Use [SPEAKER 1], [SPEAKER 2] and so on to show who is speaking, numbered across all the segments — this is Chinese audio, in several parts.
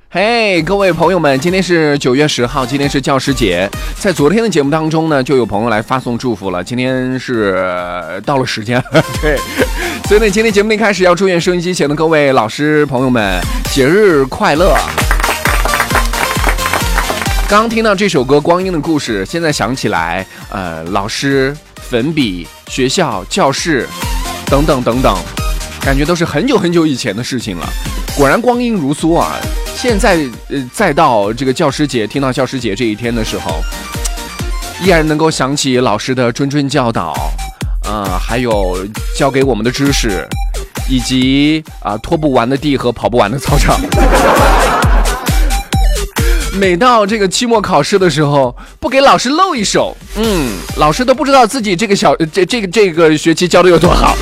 [SPEAKER 1] 嘿，各位朋友们，今天是9月10号，今天是教师节。在昨天的节目当中呢，就有朋友来发送祝福了。今天是到了时间，对，所以呢，今天节目的一开始要祝愿收音机前的各位老师朋友们节日快乐。刚听到这首歌《光阴的故事》，现在想起来，老师、粉笔、学校、教室，等等等等，感觉都是很久很久以前的事情了。果然光阴如梭啊！现在再到这个教师节，听到教师节这一天的时候，依然能够想起老师的谆谆教导，还有教给我们的知识，以及拖不完的地和跑不完的操场。每到这个期末考试的时候，不给老师露一手，老师都不知道自己这个学期教的有多好，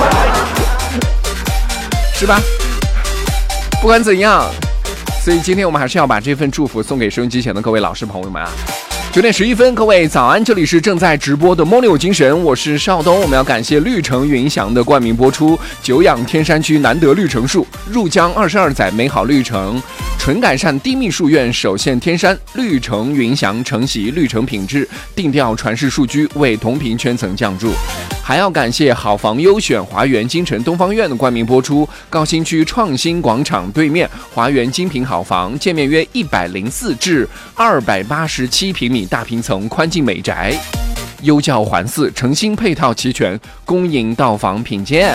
[SPEAKER 1] 是吧？不管怎样，所以今天我们还是要把这份祝福送给收音机前的各位老师朋友们啊。9点11分，各位早安，这里是正在直播的摸牛精神，我是邵东。我们要感谢绿城云翔的冠名播出，久仰天山区难得绿城树，入江22载美好绿城，纯改善低密树院，首现天山，绿城云翔承袭绿城品质，定调传世数居，为同频圈层降注。还要感谢好房优选华园京城东方院的冠名播出，高新区创新广场对面华园精品好房，建面约104至287平米大平层宽进美宅，优教环伺，诚心配套齐全，公营到房品鉴。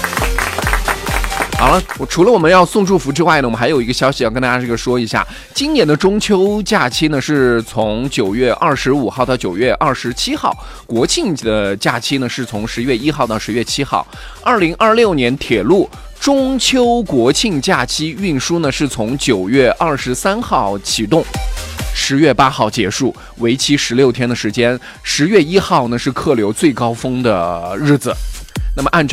[SPEAKER 1] 好了，除了我们要送祝福之外呢，我们还有一个消息要跟大家这个说一下。今年的中秋假期呢，是从9月25号到9月27号，国庆的假期呢是从10月1号到10月7号。2026年铁路中秋国庆假期运输呢是从9月23号启动，10月8号结束，为期16天的时间。10月1号呢是客流最高峰的日子。那么按照